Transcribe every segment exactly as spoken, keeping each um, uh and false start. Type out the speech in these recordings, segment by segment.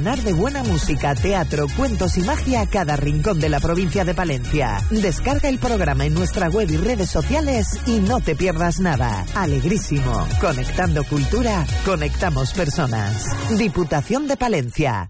llenar de buena música, teatro, cuentos y magia a cada rincón de la provincia de Palencia. Descarga el programa en nuestra web y redes sociales y no te pierdas nada. Alegrísimo. Conectando cultura, conectamos personas. Diputación de Palencia.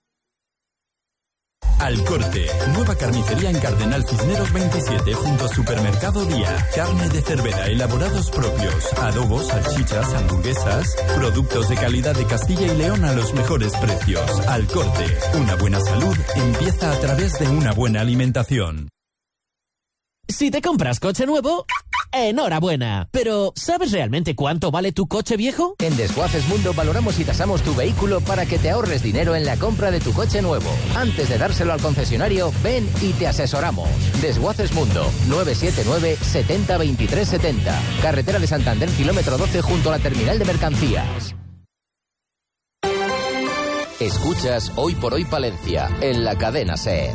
Al Corte, nueva carnicería en Cardenal Cisneros veintisiete junto a Supermercado Día. Carne de Cervera, elaborados propios, adobos, salchichas, hamburguesas, productos de calidad de Castilla y León a los mejores precios. Al Corte, una buena salud empieza a través de una buena alimentación. Si te compras coche nuevo, enhorabuena. Pero, ¿sabes realmente cuánto vale tu coche viejo? En Desguaces Mundo valoramos y tasamos tu vehículo para que te ahorres dinero en la compra de tu coche nuevo. Antes de dárselo al concesionario, ven y te asesoramos. Desguaces Mundo, nueve siete nueve, setenta, veintitrés setenta. Carretera de Santander, kilómetro doce, junto a la terminal de mercancías. Escuchas Hoy por Hoy Palencia, en la cadena SER.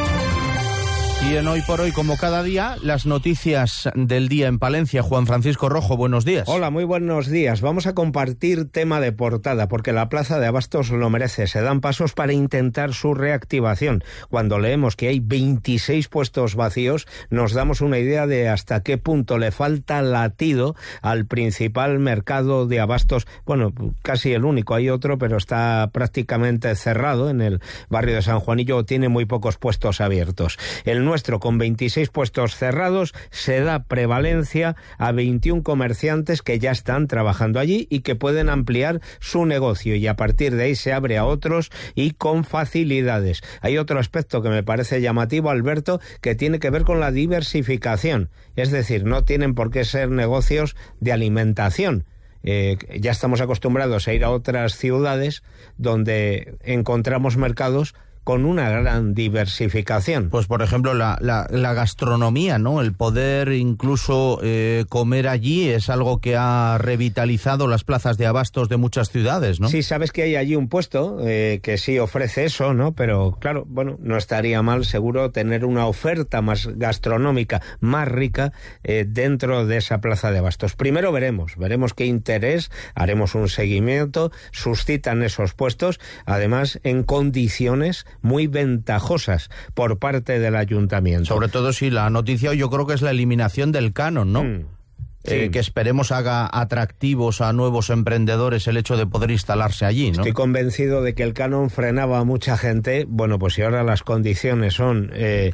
Y en Hoy por Hoy, como cada día, las noticias del día en Palencia. Juan Francisco Rojo, buenos días. Hola, muy buenos días. Vamos a compartir tema de portada, porque la Plaza de Abastos lo merece. Se dan pasos para intentar su reactivación. Cuando leemos que hay veintiséis puestos vacíos, nos damos una idea de hasta qué punto le falta latido al principal mercado de abastos. Bueno, casi el único, hay otro, pero está prácticamente cerrado en el barrio de San Juanillo, tiene muy pocos puestos abiertos. El nuestro, con veintiséis puestos cerrados, se da prevalencia a veintiún comerciantes que ya están trabajando allí y que pueden ampliar su negocio, y a partir de ahí se abre a otros y con facilidades. Hay otro aspecto que me parece llamativo, Alberto, que tiene que ver con la diversificación. Es decir, no tienen por qué ser negocios de alimentación. Eh, ya estamos acostumbrados a ir a otras ciudades donde encontramos mercados con una gran diversificación. Pues, por ejemplo, la, la, la gastronomía, ¿no? El poder incluso eh, comer allí es algo que ha revitalizado las plazas de abastos de muchas ciudades, ¿no? Sí, sabes que hay allí un puesto eh, que sí ofrece eso, ¿no? Pero, claro, bueno, no estaría mal, seguro, tener una oferta más gastronómica, más rica, eh, dentro de esa plaza de abastos. Primero veremos, veremos qué interés, haremos un seguimiento, suscitan esos puestos, además, en condiciones muy ventajosas por parte del ayuntamiento. Sobre todo si la noticia yo creo que es la eliminación del canon, ¿no? Mm. Sí. Eh, que esperemos haga atractivos a nuevos emprendedores el hecho de poder instalarse allí, ¿no? Estoy convencido de que el canon frenaba a mucha gente. Bueno, pues si ahora las condiciones son eh,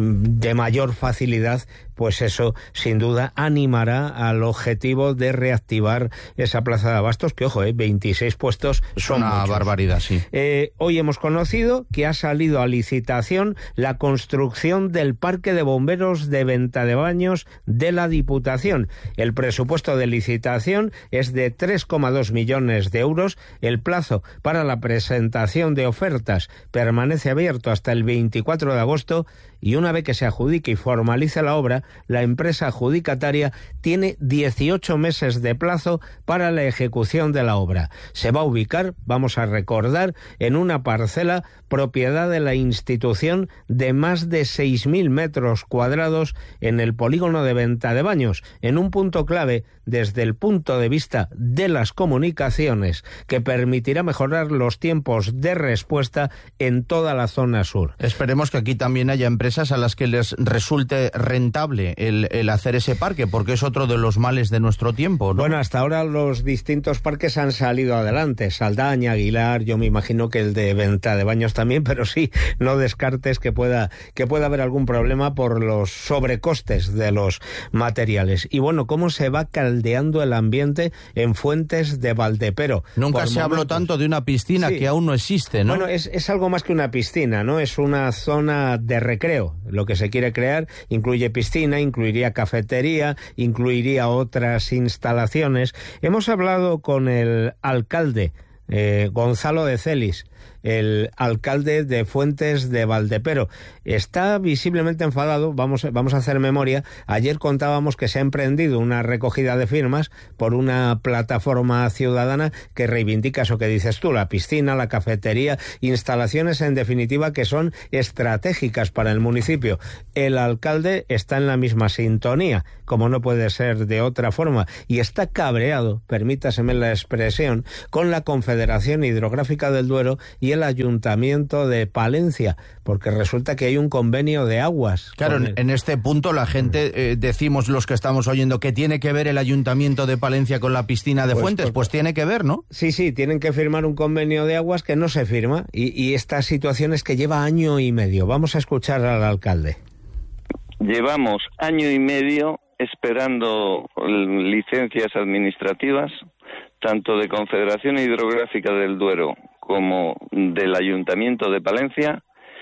de mayor facilidad, pues eso sin duda animará al objetivo de reactivar esa plaza de abastos, que ojo, eh, veintiséis puestos son una muchos. barbaridad, sí. Eh, hoy hemos conocido que ha salido a licitación la construcción del parque de bomberos de Ventadebaños de la Diputación. El presupuesto de licitación es de tres coma dos millones de euros. El plazo para la presentación de ofertas permanece abierto hasta el veinticuatro de agosto, y una vez que se adjudique y formalice la obra, la empresa adjudicataria tiene dieciocho meses de plazo para la ejecución de la obra. Se va a ubicar, vamos a recordar, en una parcela propiedad de la institución de más de seis mil metros cuadrados en el polígono de Ventadebaños, en un punto clave desde el punto de vista de las comunicaciones, que permitirá mejorar los tiempos de respuesta en toda la zona sur. Esperemos que aquí también haya empresas a las que les resulte rentable el, el hacer ese parque, porque es otro de los males de nuestro tiempo, ¿no? Bueno, hasta ahora los distintos parques han salido adelante. Saldaña, Aguilar, yo me imagino que el de Ventadebaños también, pero sí, no descartes que pueda, que pueda haber algún problema por los sobrecostes de los materiales. Y bueno, ¿cómo se va caldeando el ambiente en Fuentes de Valdepero? Nunca por se momentos. habló tanto de una piscina, sí, que aún no existe, ¿no? Bueno, es, es algo más que una piscina, ¿no? Es una zona de recreo. Lo que se quiere crear incluye piscina, incluiría cafetería, incluiría otras instalaciones. Hemos hablado con el alcalde, eh, Gonzalo de Celis, el alcalde de Fuentes de Valdepero. Está visiblemente enfadado, vamos, vamos a hacer memoria. Ayer contábamos que se ha emprendido una recogida de firmas por una plataforma ciudadana que reivindica eso que dices tú, la piscina, la cafetería, instalaciones en definitiva que son estratégicas para el municipio. El alcalde está en la misma sintonía, como no puede ser de otra forma, y está cabreado, permítaseme la expresión, con la Confederación Hidrográfica del Duero y el Ayuntamiento de Palencia, porque resulta que hay un convenio de aguas. Claro, el... en este punto la gente, eh, decimos los que estamos oyendo, que tiene que ver el Ayuntamiento de Palencia con la piscina de pues, Fuentes, pues, pues tiene que ver, ¿no? Sí, sí, tienen que firmar un convenio de aguas que no se firma, y, y esta situación es que lleva año y medio. Vamos a escuchar al alcalde. Llevamos año y medio esperando licencias administrativas, tanto de Confederación Hidrográfica del Duero como del Ayuntamiento de Palencia,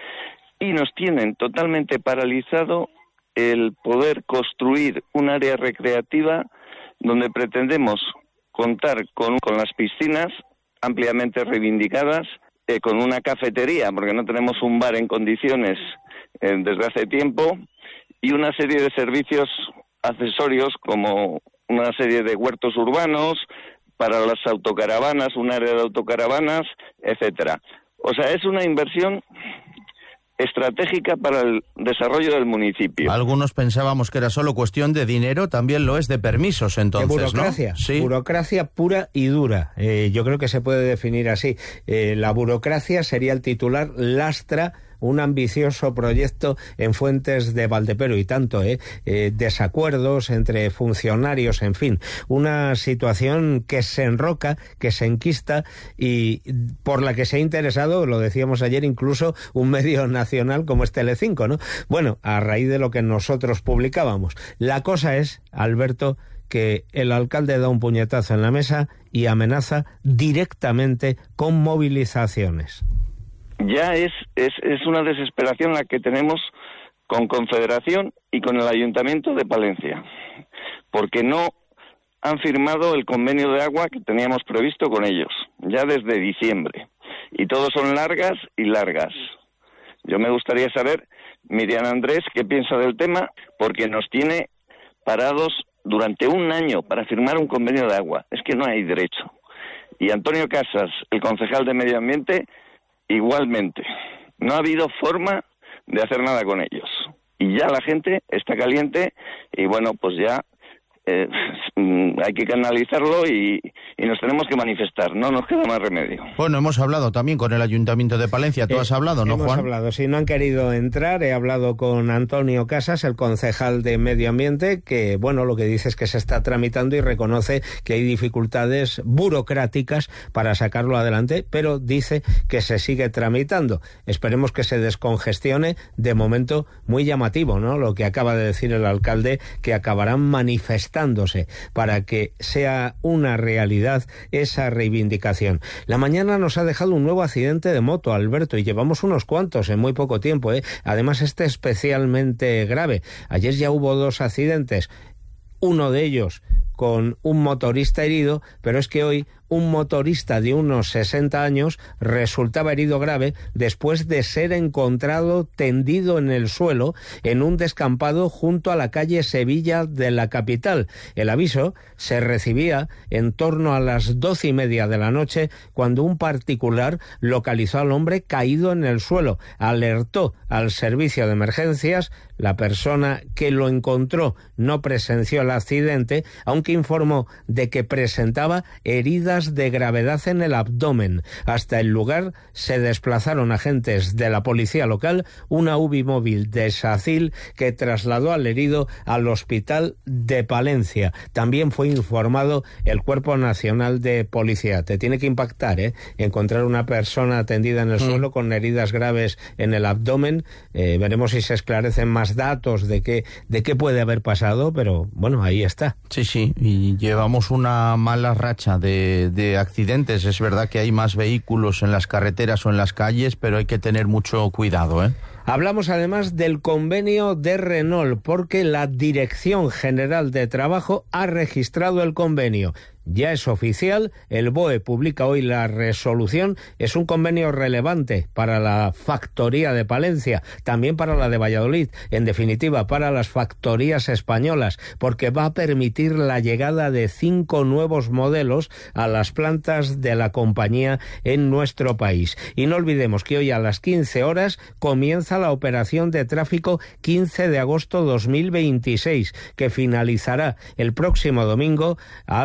y nos tienen totalmente paralizado el poder construir un área recreativa donde pretendemos contar con, con las piscinas ampliamente reivindicadas, eh, con una cafetería, porque no tenemos un bar en condiciones eh, desde hace tiempo, y una serie de servicios accesorios como una serie de huertos urbanos, para las autocaravanas, un área de autocaravanas, etcétera. O sea, es una inversión estratégica para el desarrollo del municipio. Algunos pensábamos que era solo cuestión de dinero, también lo es de permisos, entonces, de burocracia, ¿no? Sí. Burocracia pura y dura. Eh, yo creo que se puede definir así. Eh, la burocracia sería el titular, lastra un ambicioso proyecto en Fuentes de Valdepero, y tanto, ¿eh? Eh, desacuerdos entre funcionarios, en fin, una situación que se enroca, que se enquista y por la que se ha interesado, lo decíamos ayer, incluso un medio nacional como es Telecinco, ¿no? Bueno, a raíz de lo que nosotros publicábamos. La cosa es, Alberto, que el alcalde da un puñetazo en la mesa y amenaza directamente con movilizaciones. Ya es, es, es una desesperación la que tenemos con Confederación y con el Ayuntamiento de Palencia, porque no han firmado el convenio de agua que teníamos previsto con ellos, ya desde diciembre, y todos son largas y largas. Yo me gustaría saber, Miriam Andrés, qué piensa del tema, porque nos tiene parados durante un año para firmar un convenio de agua. Es que no hay derecho. Y Antonio Casas, el concejal de Medio Ambiente, igualmente, no ha habido forma de hacer nada con ellos. Y ya la gente está caliente y bueno, pues ya eh, hay que canalizarlo y, y nos tenemos que manifestar, no nos queda más remedio. Bueno, hemos hablado también con el Ayuntamiento de Palencia. ¿Tú eh, has hablado, no, hemos Juan? Hemos hablado, si no han querido entrar, he hablado con Antonio Casas, el concejal de Medio Ambiente, que, bueno, lo que dice es que se está tramitando y reconoce que hay dificultades burocráticas para sacarlo adelante, pero dice que se sigue tramitando. Esperemos que se descongestione. De momento, muy llamativo, ¿no?, lo que acaba de decir el alcalde, que acabarán manifestándose para que sea una realidad esa reivindicación. La mañana nos ha dejado un nuevo accidente de moto, Alberto, y llevamos unos cuantos en muy poco tiempo, ¿eh? Además, este especialmente grave. Ayer ya hubo dos accidentes, uno de ellos con un motorista herido, pero es que hoy un motorista de unos sesenta años resultaba herido grave después de ser encontrado tendido en el suelo en un descampado junto a la calle Sevilla de la capital. El aviso se recibía en torno a las doce y media de la noche, cuando un particular localizó al hombre caído en el suelo. Alertó al servicio de emergencias. La persona que lo encontró no presenció el accidente, aunque informó de que presentaba heridas de gravedad en el abdomen. Hasta el lugar se desplazaron agentes de la policía local, una U B I móvil de SACIL, que trasladó al herido al hospital de Palencia. También fue informado el Cuerpo Nacional de Policía. Te tiene que impactar, ¿eh? Encontrar una persona tendida en el mm. suelo con heridas graves en el abdomen. Eh, veremos si se esclarecen más datos de qué, de qué puede haber pasado, pero bueno, ahí está. Sí, sí, y llevamos una mala racha de, de accidentes. Es verdad que hay más vehículos en las carreteras o en las calles, pero hay que tener mucho cuidado, ¿eh? Hablamos además del convenio de Renault, porque la Dirección General de Trabajo ha registrado el convenio. Ya es oficial, el B O E publica hoy la resolución. Es un convenio relevante para la factoría de Palencia, también para la de Valladolid, en definitiva para las factorías españolas, porque va a permitir la llegada de cinco nuevos modelos a las plantas de la compañía en nuestro país. Y no olvidemos que hoy a las quince horas comienza la operación de tráfico quince de agosto dos mil veintiséis, que finalizará el próximo domingo a las veintiséis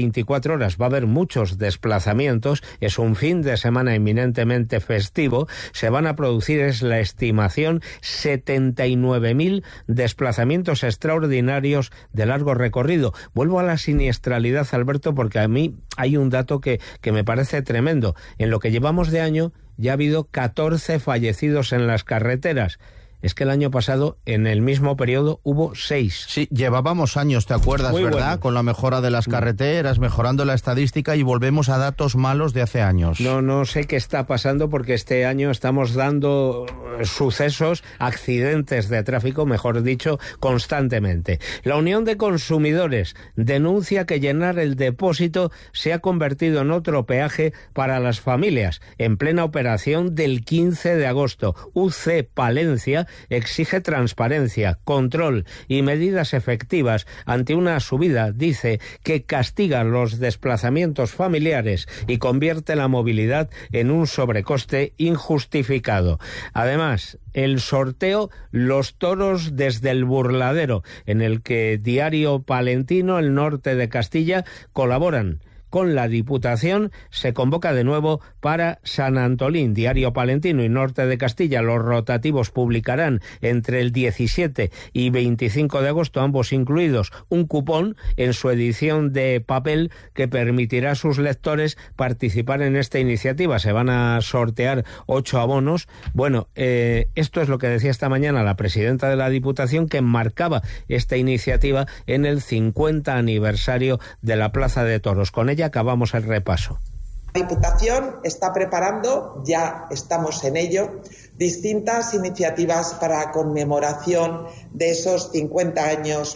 veinticuatro horas. Va a haber muchos desplazamientos, es un fin de semana eminentemente festivo, se van a producir, es la estimación, setenta y nueve mil desplazamientos extraordinarios de largo recorrido. Vuelvo a la siniestralidad, Alberto, porque a mí hay un dato que, que me parece tremendo. En lo que llevamos de año ya ha habido catorce fallecidos en las carreteras. Es que el año pasado, en el mismo periodo, hubo seis. Sí, llevábamos años, ¿te acuerdas, Muy verdad? bueno. Con la mejora de las carreteras, mejorando la estadística, y volvemos a datos malos de hace años. No, no sé qué está pasando, porque este año estamos dando sucesos, accidentes de tráfico, mejor dicho, constantemente. La Unión de Consumidores denuncia que llenar el depósito se ha convertido en otro peaje para las familias. En plena operación del quince de agosto, U C Palencia exige transparencia, control y medidas efectivas ante una subida, dice, que castiga los desplazamientos familiares y convierte la movilidad en un sobrecoste injustificado. Además, el sorteo Los Toros desde el Burladero, en el que Diario Palentino, el norte de Castilla, colaboran con la Diputación, se convoca de nuevo para San Antolín. Diario Palentino y Norte de Castilla, los rotativos publicarán entre el diecisiete y veinticinco de agosto, ambos incluidos, un cupón en su edición de papel que permitirá a sus lectores participar en esta iniciativa. Se van a sortear ocho abonos. Bueno, eh, esto es lo que decía esta mañana la presidenta de la Diputación, que enmarcaba esta iniciativa en el cincuenta aniversario de la Plaza de Toros. Con ella acabamos el repaso. La Diputación está preparando, ya estamos en ello, distintas iniciativas para conmemoración de esos cincuenta años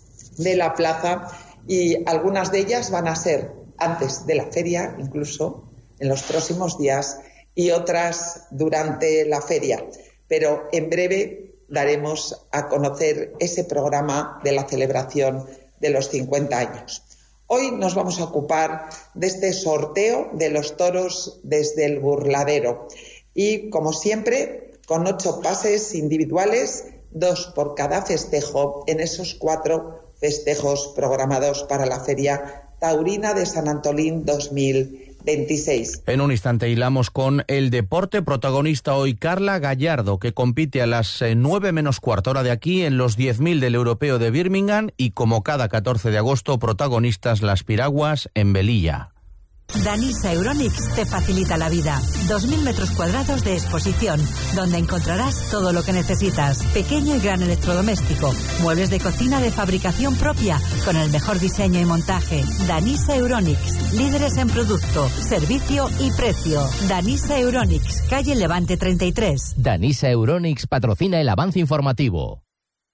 de la plaza, y algunas de ellas van a ser antes de la feria, incluso en los próximos días, y otras durante la feria. Pero en breve daremos a conocer ese programa de la celebración de los cincuenta años. Hoy nos vamos a ocupar de este sorteo de los toros desde el Burladero y, como siempre, con ocho pases individuales, dos por cada festejo, en esos cuatro festejos programados para la Feria Taurina de San Antolín dos mil veintiséis. En un instante hilamos con el deporte, protagonista hoy Carla Gallardo, que compite a las nueve menos cuarto hora de aquí en los diez mil del Europeo de Birmingham, y como cada catorce de agosto, protagonistas las piraguas en Velilla. Danisa Euronics te facilita la vida. dos mil metros cuadrados de exposición, donde encontrarás todo lo que necesitas. Pequeño y gran electrodoméstico, muebles de cocina de fabricación propia, con el mejor diseño y montaje. Danisa Euronics, líderes en producto, servicio y precio. Danisa Euronics, calle Levante treinta y tres. Danisa Euronics patrocina el avance informativo.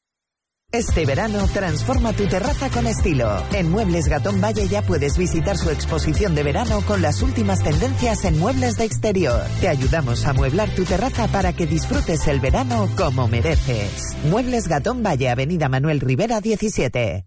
Este verano transforma tu terraza con estilo. En Muebles Gatón Valle ya puedes visitar su exposición de verano con las últimas tendencias en muebles de exterior. Te ayudamos a amueblar tu terraza para que disfrutes el verano como mereces. Muebles Gatón Valle, Avenida Manuel Rivera diecisiete.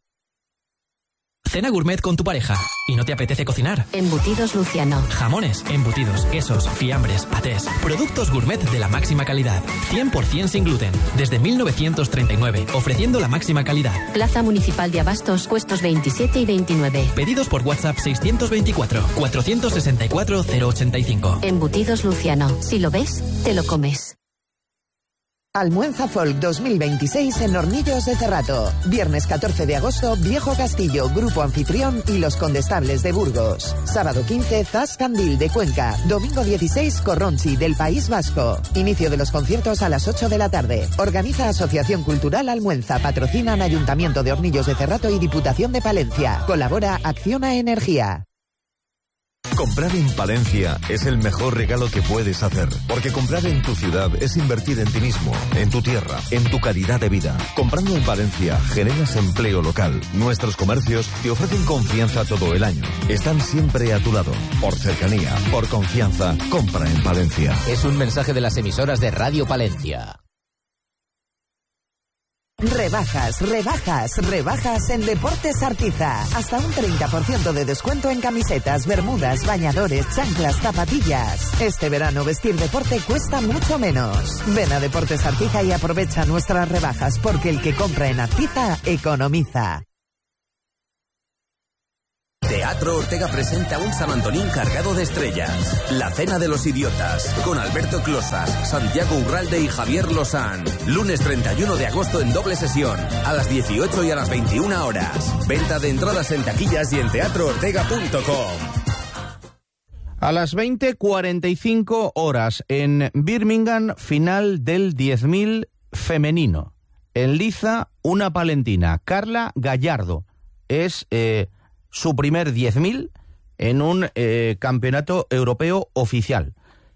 Cena gourmet con tu pareja y no te apetece cocinar. Embutidos Luciano. Jamones, embutidos, quesos, fiambres, patés. Productos gourmet de la máxima calidad. cien por ciento sin gluten. Desde mil novecientos treinta y nueve, ofreciendo la máxima calidad. Plaza Municipal de Abastos, puestos veintisiete y veintinueve. Pedidos por WhatsApp seiscientos veinticuatro, cuatrocientos sesenta y cuatro, cero ochenta y cinco. Embutidos Luciano. Si lo ves, te lo comes. Almuenza Folk dos mil veintiséis en Hornillos de Cerrato. Viernes catorce de agosto, Viejo Castillo, Grupo Anfitrión y Los Condestables de Burgos. Sábado quince, Zas Candil de Cuenca. Domingo dieciséis, Corronchi del País Vasco. Inicio de los conciertos a las ocho de la tarde. Organiza Asociación Cultural Almuenza. Patrocinan Ayuntamiento de Hornillos de Cerrato y Diputación de Palencia. Colabora Acciona Energía. Comprar en Palencia es el mejor regalo que puedes hacer, porque comprar en tu ciudad es invertir en ti mismo, en tu tierra, en tu calidad de vida. Comprando en Palencia generas empleo local. Nuestros comercios te ofrecen confianza todo el año. Están siempre a tu lado. Por cercanía, por confianza, compra en Palencia. Es un mensaje de las emisoras de Radio Palencia. Rebajas, rebajas, rebajas en Deportes Artiza. Hasta un treinta por ciento de descuento en camisetas, bermudas, bañadores, chanclas, zapatillas. Este verano vestir deporte cuesta mucho menos. Ven a Deportes Artiza y aprovecha nuestras rebajas, porque el que compra en Artiza economiza. Te Teatro Ortega presenta un San Antonín cargado de estrellas. La Cena de los Idiotas, con Alberto Closas, Santiago Urralde y Javier Lozán. Lunes treinta y uno de agosto en doble sesión, a las dieciocho y a las veintiuna horas. Venta de entradas en taquillas y en teatro ortega punto com. A las veinte cuarenta y cinco horas en Birmingham, final del diez mil femenino. En liza, una palentina, Carla Gallardo. Es eh, su primer diez mil en un eh, campeonato europeo oficial.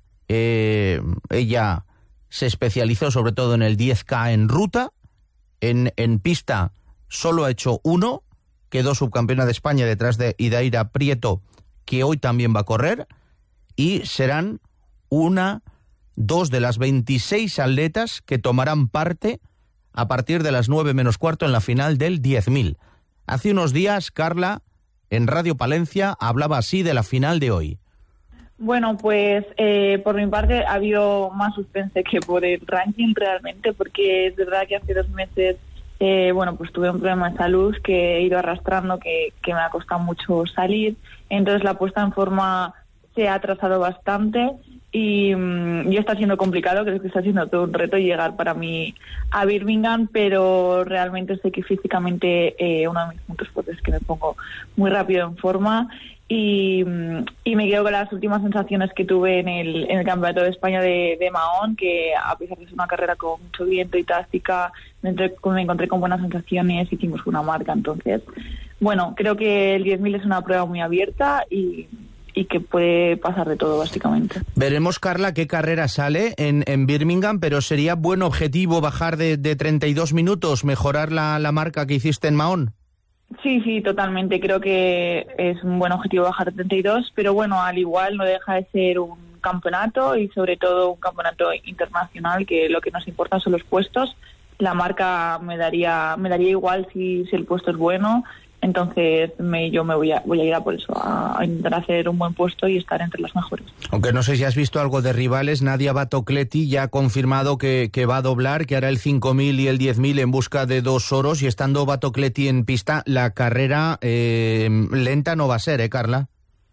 Eh, ella se especializó sobre todo en el diez K en ruta. En, en pista solo ha hecho uno. Quedó subcampeona de España detrás de Idaira Prieto, que hoy también va a correr. Y serán una, dos de las veintiséis atletas que tomarán parte a partir de las nueve menos cuarto en la final del diez mil. Hace unos días, Carla, en Radio Palencia, hablaba así de la final de hoy. Bueno, pues eh, por mi parte ha habido más suspense que por el ranking realmente, porque es verdad que hace dos meses eh, bueno, pues tuve un problema de salud que he ido arrastrando, que, que me ha costado mucho salir. Entonces la puesta en forma se ha atrasado bastante y, mm, y está siendo complicado, creo que está siendo todo un reto llegar para mí a Birmingham, pero realmente sé que físicamente eh, uno de mis puntos fuertes es que me pongo muy rápido en forma y, y me quedo con las últimas sensaciones que tuve en el, en el Campeonato de España de, de Mahón, que a pesar de ser una carrera con mucho viento y táctica, me, entre, me encontré con buenas sensaciones, hicimos una marca. Entonces, bueno, creo que el diez mil es una prueba muy abierta y y que puede pasar de todo, básicamente. Veremos, Carla, qué carrera sale en, en Birmingham, pero sería buen objetivo bajar de, de treinta y dos minutos, mejorar la, la marca que hiciste en Mahón. Sí, sí, totalmente. Creo que es un buen objetivo bajar de treinta y dos, pero bueno, al igual no deja de ser un campeonato y sobre todo un campeonato internacional, que lo que nos importa son los puestos. La marca me daría me daría igual si, si el puesto es bueno. Entonces me, yo me voy a, voy a ir a por eso, a, a intentar hacer un buen puesto y estar entre las mejores. Aunque no sé si has visto algo de rivales, Nadia Batocletti ya ha confirmado que, que va a doblar, que hará el cinco mil y el diez mil en busca de dos oros, y estando Batocletti en pista, la carrera eh, lenta no va a ser, ¿eh, Carla?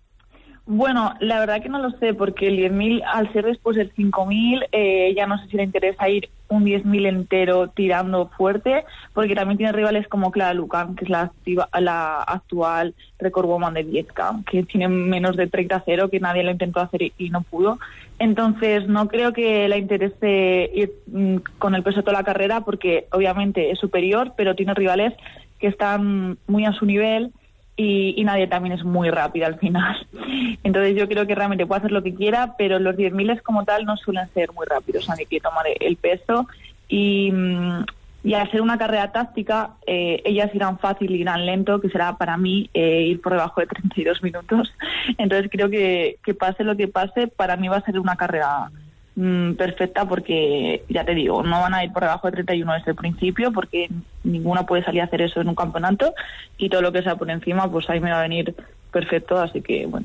Bueno, la verdad que no lo sé, porque el diez mil, al ser después del cinco mil, eh, ya no sé si le interesa ir un diez mil entero tirando fuerte, porque también tiene rivales como Clara Lucan, que es la, activa, la actual record woman de diez K, que tiene menos de treinta cero, que nadie lo intentó hacer y, y no pudo. Entonces, no creo que le interese ir mm, con el peso de toda la carrera, porque obviamente es superior, pero tiene rivales que están muy a su nivel. Y, y nadie también es muy rápida al final. Entonces yo creo que realmente puede hacer lo que quiera, pero los diez mil como tal no suelen ser muy rápidos, hay que tomar el peso y, y al ser una carrera táctica, eh, ellas irán fácil y irán lento, que será para mí eh, ir por debajo de treinta y dos minutos. Entonces creo que, que pase lo que pase, para mí va a ser una carrera Mm, perfecta, porque ya te digo, no van a ir por debajo de treinta y uno desde el principio, porque ninguno puede salir a hacer eso en un campeonato, y todo lo que sea por encima, pues ahí me va a venir perfecto, así que bueno.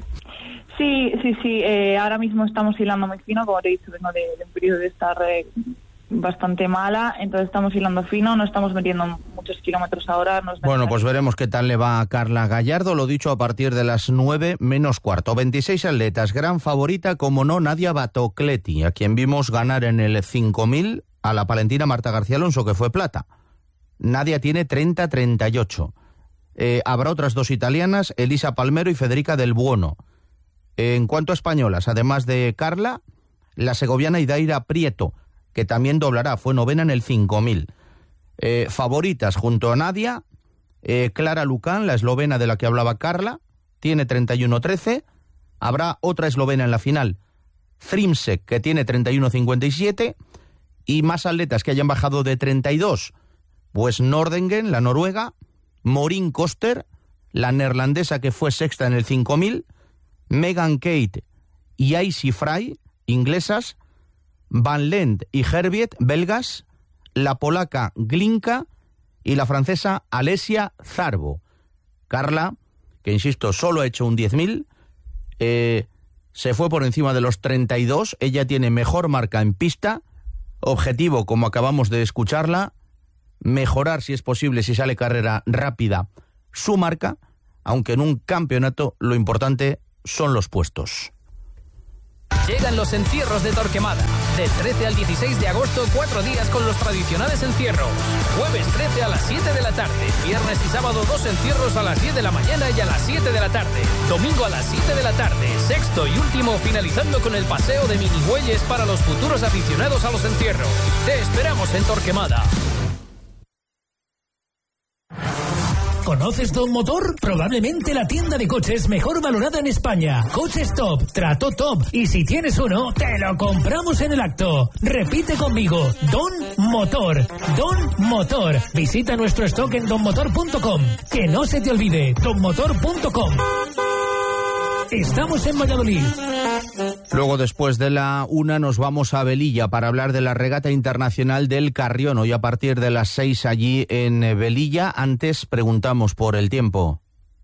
sí, sí, sí, eh, ahora mismo estamos hilando muy fino, como te he dicho, vengo de, de un periodo de estar eh, bastante mala, entonces estamos hilando fino, no estamos metiendo muchos kilómetros ahora. Nos bueno, pues veremos qué tal le va a Carla Gallardo, lo dicho, a partir de las nueve menos cuarto. veintiséis atletas, gran favorita, como no, Nadia Batocletti, a quien vimos ganar en el cinco mil a la palentina Marta García Alonso, que fue plata. Nadia tiene treinta treinta y ocho. Eh, habrá otras dos italianas, Elisa Palmero y Federica Del Buono. Eh, en cuanto a españolas, además de Carla, la segoviana Idaira Prieto, que también doblará, fue novena en el cinco mil. Eh, favoritas junto a Nadia, eh, Clara Lucan, la eslovena de la que hablaba Carla, tiene treinta y uno trece. Habrá otra eslovena en la final, Zrimsek, que tiene treinta y uno cincuenta y siete. Y más atletas que hayan bajado de treinta y dos, pues Nordingen, la noruega, Maureen Koster, la neerlandesa que fue sexta en el cinco mil, Megan Kate y Aisy Fry, inglesas, Van Lent y Herbiet, belgas, la polaca Glinka y la francesa Alessia Zarbo. Carla, que insisto, solo ha hecho un diez mil, eh, se fue por encima de los treinta y dos, ella tiene mejor marca en pista, objetivo, como acabamos de escucharla, mejorar si es posible, si sale carrera rápida, su marca, aunque en un campeonato lo importante son los puestos. Llegan los encierros de Torquemada. Del trece al dieciséis de agosto, cuatro días con los tradicionales encierros. Jueves trece a las siete de la tarde. Viernes y sábado dos encierros a las diez de la mañana y a las siete de la tarde. Domingo a las siete de la tarde. Sexto y último, finalizando con el paseo de minibueyes para los futuros aficionados a los encierros. Te esperamos en Torquemada. ¿Conoces Don Motor? Probablemente la tienda de coches mejor valorada en España. Coches top, trato top. Y si tienes uno, te lo compramos en el acto. Repite conmigo, Don Motor. Don Motor. Visita nuestro stock en don motor punto com. Que no se te olvide, don motor punto com. Estamos en Valladolid. Luego, después de la una, nos vamos a Velilla para hablar de la regata internacional del Carrión. Hoy a partir de las seis allí en Velilla. Antes preguntamos por el tiempo.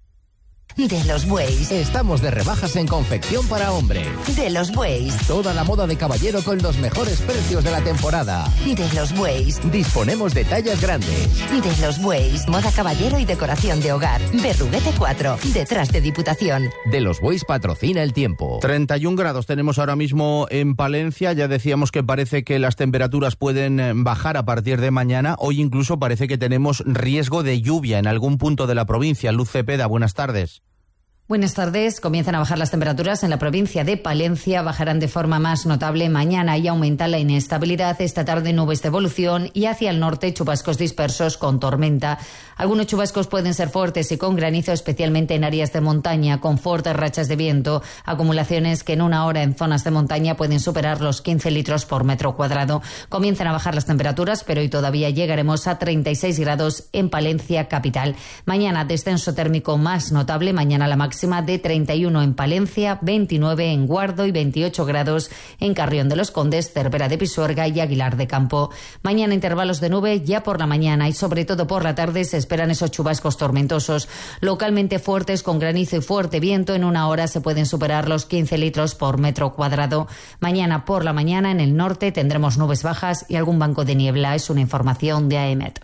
De los Bueys. Estamos de rebajas en confección para hombre. De los Bueys. Toda la moda de caballero con los mejores precios de la temporada. De los Bueys. Disponemos de tallas grandes. De los Bueys. Moda caballero y decoración de hogar. Berruguete cuatro. Detrás de Diputación. De los Bueys patrocina el tiempo. treinta y un grados tenemos ahora mismo en Palencia. Ya decíamos que parece que las temperaturas pueden bajar a partir de mañana. Hoy incluso parece que tenemos riesgo de lluvia en algún punto de la provincia. Luz Cepeda, buenas tardes. Buenas tardes. Comienzan a bajar las temperaturas en la provincia de Palencia. Bajarán de forma más notable mañana y aumenta la inestabilidad. Esta tarde nubes de evolución y hacia el norte chubascos dispersos con tormenta. Algunos chubascos pueden ser fuertes y con granizo, especialmente en áreas de montaña, con fuertes rachas de viento. Acumulaciones que en una hora en zonas de montaña pueden superar los quince litros por metro cuadrado. Comienzan a bajar las temperaturas, pero hoy todavía llegaremos a treinta y seis grados en Palencia capital. Mañana descenso térmico más notable. Mañana la máxima máxima de treinta y uno en Palencia, veintinueve en Guardo y veintiocho grados en Carrión de los Condes, Cervera de Pisuerga y Aguilar de Campo. Mañana intervalos de nube ya por la mañana y sobre todo por la tarde se esperan esos chubascos tormentosos, localmente fuertes con granizo y fuerte viento. En una hora se pueden superar los quince litros por metro cuadrado. Mañana por la mañana en el norte tendremos nubes bajas y algún banco de niebla. Es una información de AEMET.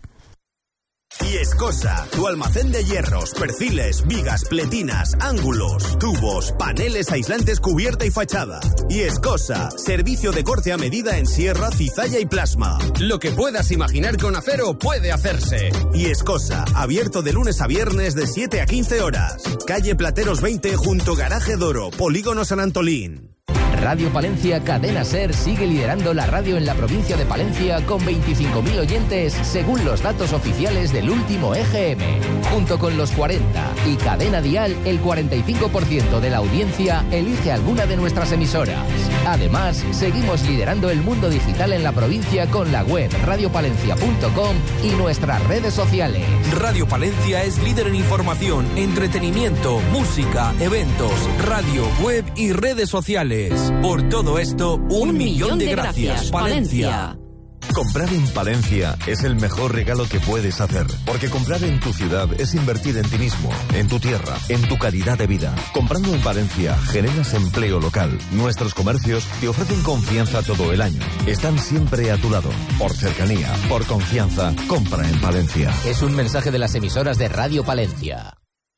Y Escosa, tu almacén de hierros, perfiles, vigas, pletinas, ángulos, tubos, paneles aislantes, cubierta y fachada. Y Escosa, servicio de corte a medida en sierra, cizalla y plasma. Lo que puedas imaginar con acero puede hacerse. Y Escosa, abierto de lunes a viernes de siete a quince horas. Calle Plateros veinte junto Garaje Doro, Polígono San Antolín. Radio Palencia Cadena Ser sigue liderando la radio en la provincia de Palencia con veinticinco mil oyentes según los datos oficiales del último E G M. Junto con los cuarenta y Cadena Dial, el cuarenta y cinco por ciento de la audiencia elige alguna de nuestras emisoras. Además, seguimos liderando el mundo digital en la provincia con la web radio palencia punto com y nuestras redes sociales. Radio Palencia es líder en información, entretenimiento, música, eventos, radio, web y redes sociales. Por todo esto, un, un millón, millón de, de gracias, gracias Palencia. Comprar en Palencia es el mejor regalo que puedes hacer, porque comprar en tu ciudad es invertir en ti mismo, en tu tierra, en tu calidad de vida. Comprando en Palencia generas empleo local. Nuestros comercios te ofrecen confianza todo el año. Están siempre a tu lado. Por cercanía, por confianza, compra en Palencia. Es un mensaje de las emisoras de Radio Palencia.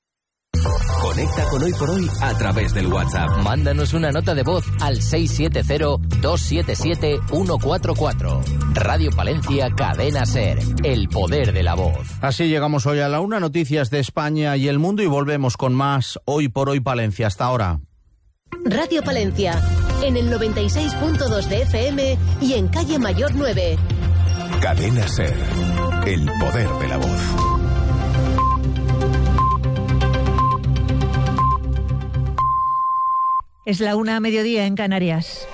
Conecta con Hoy por Hoy a través del WhatsApp. Mándanos una nota de voz al seis siete cero, dos siete siete, uno cuatro cuatro. Radio Palencia Cadena Ser, el poder de la voz. Así llegamos hoy a la una, noticias de España y el mundo, y volvemos con más Hoy por Hoy Palencia. Hasta ahora. Radio Palencia, en el noventa y seis punto dos de F M y en Calle Mayor nueve. Cadena Ser, el poder de la voz. Es la una a mediodía en Canarias.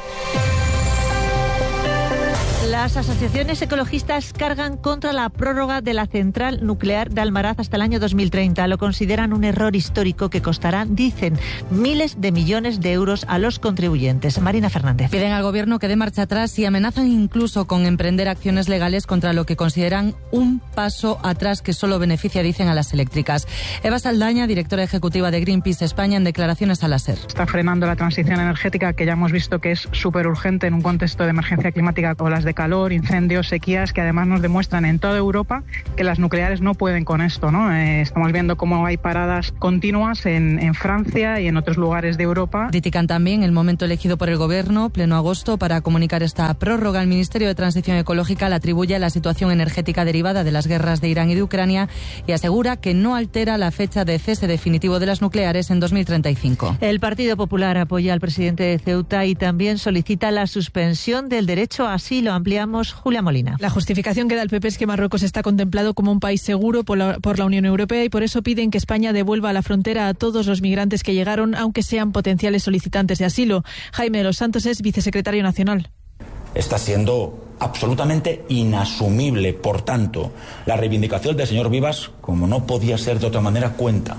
Las asociaciones ecologistas cargan contra la prórroga de la central nuclear de Almaraz hasta el año dos mil treinta. Lo consideran un error histórico que costará, dicen, miles de millones de euros a los contribuyentes. Marina Fernández. Piden al gobierno que dé marcha atrás y amenazan incluso con emprender acciones legales contra lo que consideran un paso atrás que solo beneficia, dicen, a las eléctricas. Eva Saldaña, directora ejecutiva de Greenpeace España, en declaraciones a la SER. Está frenando la transición energética, que ya hemos visto que es súper urgente en un contexto de emergencia climática como las de calor. calor, incendios, sequías, que además nos demuestran en toda Europa que las nucleares no pueden con esto, ¿no? Eh, estamos viendo cómo hay paradas continuas en, en Francia y en otros lugares de Europa. Critican también el momento elegido por el Gobierno, pleno agosto, para comunicar esta prórroga. El Ministerio de Transición Ecológica la atribuye a la situación energética derivada de las guerras de Irán y de Ucrania y asegura que no altera la fecha de cese definitivo de las nucleares en dos mil treinta y cinco. El Partido Popular apoya al presidente de Ceuta y también solicita la suspensión del derecho a asilo. Ampliamos, Julia Molina. La justificación que da el P P es que Marruecos está contemplado como un país seguro por la, por la Unión Europea y por eso piden que España devuelva a la frontera a todos los migrantes que llegaron, aunque sean potenciales solicitantes de asilo. Jaime de los Santos es vicesecretario nacional. Está siendo absolutamente inasumible, por tanto, la reivindicación del señor Vivas, como no podía ser de otra manera, cuenta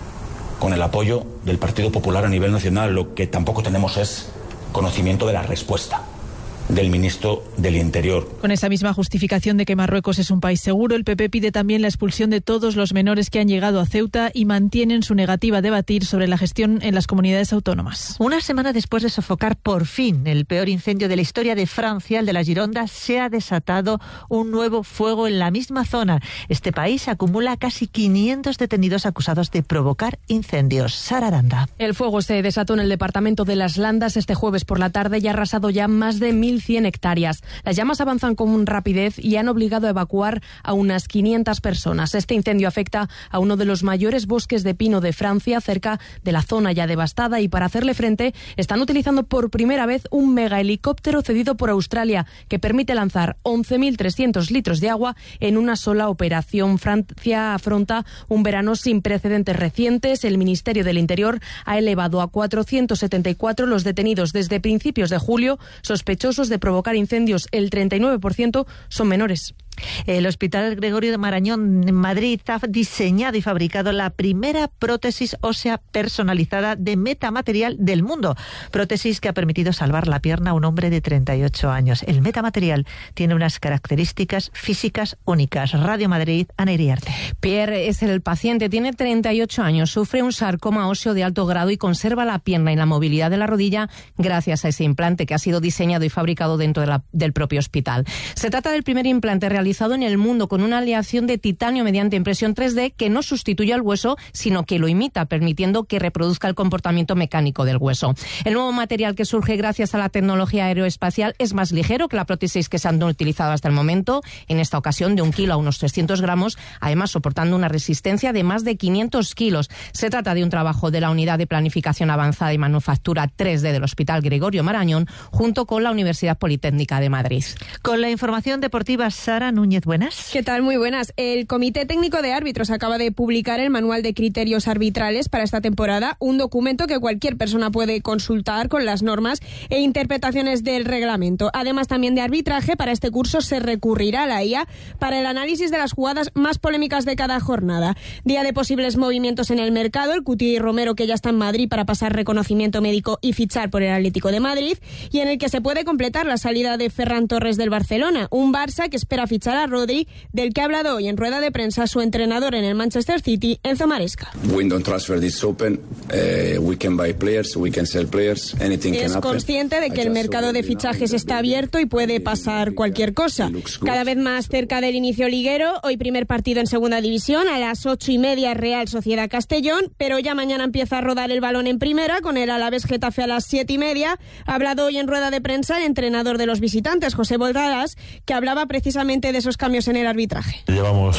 con el apoyo del Partido Popular a nivel nacional. Lo que tampoco tenemos es conocimiento de la respuesta del ministro del Interior. Con esa misma justificación de que Marruecos es un país seguro, el P P pide también la expulsión de todos los menores que han llegado a Ceuta y mantienen su negativa a debatir sobre la gestión en las comunidades autónomas. Una semana después de sofocar por fin el peor incendio de la historia de Francia, el de la Gironda, se ha desatado un nuevo fuego en la misma zona. Este país acumula casi quinientos detenidos acusados de provocar incendios. Sara Aranda. El fuego se desató en el departamento de Las Landas este jueves por la tarde y ha arrasado ya más de mil cien hectáreas. Las llamas avanzan con rapidez y han obligado a evacuar a unas quinientas personas. Este incendio afecta a uno de los mayores bosques de pino de Francia, cerca de la zona ya devastada, y para hacerle frente están utilizando por primera vez un mega helicóptero cedido por Australia que permite lanzar once mil trescientos litros de agua en una sola operación. Francia afronta un verano sin precedentes recientes. El Ministerio del Interior ha elevado a cuatrocientos setenta y cuatro los detenidos desde principios de julio sospechosos de provocar incendios. El treinta y nueve por ciento son menores. El Hospital Gregorio de Marañón en Madrid ha diseñado y fabricado la primera prótesis ósea personalizada de metamaterial del mundo. Prótesis que ha permitido salvar la pierna a un hombre de treinta y ocho años. El metamaterial tiene unas características físicas únicas. Radio Madrid, Ana Iriarte. Pierre es el paciente, tiene treinta y ocho años, sufre un sarcoma óseo de alto grado y conserva la pierna y la movilidad de la rodilla gracias a ese implante que ha sido diseñado y fabricado dentro de la, del propio hospital. Se trata del primer implante realizado en el mundo con una aleación de titanio mediante impresión tres D que no sustituye al hueso, sino que lo imita, permitiendo que reproduzca el comportamiento mecánico del hueso. El nuevo material que surge gracias a la tecnología aeroespacial es más ligero que la prótesis que se han utilizado hasta el momento, en esta ocasión de un kilo a unos trescientos gramos, además soportando una resistencia de más de quinientos kilos. Se trata de un trabajo de la Unidad de Planificación Avanzada y Manufactura tres D del Hospital Gregorio Marañón, junto con la Universidad Politécnica de Madrid. Con la información deportiva, Sara Núñez, buenas. ¿Qué tal? Muy buenas. El Comité Técnico de Árbitros acaba de publicar el Manual de Criterios Arbitrales para esta temporada, un documento que cualquier persona puede consultar con las normas e interpretaciones del reglamento. Además, también de arbitraje, para este curso se recurrirá a la I A para el análisis de las jugadas más polémicas de cada jornada. Día de posibles movimientos en el mercado, el Cuti Romero, que ya está en Madrid para pasar reconocimiento médico y fichar por el Atlético de Madrid, y en el que se puede completar la salida de Ferran Torres del Barcelona, un Barça que espera fichar a Rodri, del que ha hablado hoy en rueda de prensa su entrenador en el Manchester City, Enzo Maresca. Window transfer is open. Uh, we can buy players, we can sell players, anything can happen. Es consciente de que el mercado de fichajes está abierto y puede pasar cualquier cosa. Cada vez más cerca del inicio liguero, hoy primer partido en segunda división, a las ocho y media Real Sociedad Castellón, pero ya mañana empieza a rodar el balón en primera, con el Alavés Getafe a las siete y media. Ha hablado hoy en rueda de prensa el entrenador de los visitantes, José Boldaras, que hablaba precisamente de esos cambios en el arbitraje. Llevamos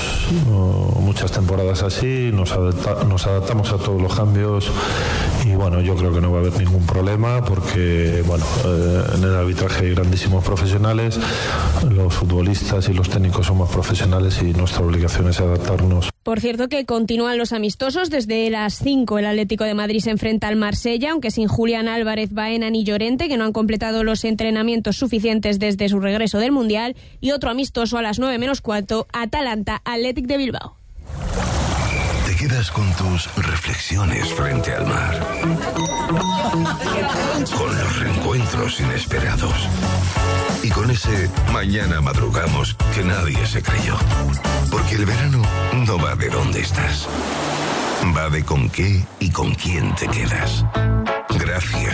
uh, muchas temporadas así, nos, adapta, nos adaptamos a todos los cambios y bueno, yo creo que no va a haber ningún problema porque bueno, eh, en el arbitraje hay grandísimos profesionales, los futbolistas y los técnicos son más profesionales y nuestra obligación es adaptarnos. Por cierto que continúan los amistosos. Desde las cinco el Atlético de Madrid se enfrenta al Marsella, aunque sin Julián Álvarez, Baena ni Llorente, que no han completado los entrenamientos suficientes desde su regreso del Mundial, y otro amistoso a las nueve menos cuarto, Atalanta Athletic de Bilbao. Te quedas con tus reflexiones frente al mar, con los reencuentros inesperados y con ese mañana madrugamos que nadie se creyó. Porque el verano no va de dónde estás, va de con qué y con quién te quedas. Gracias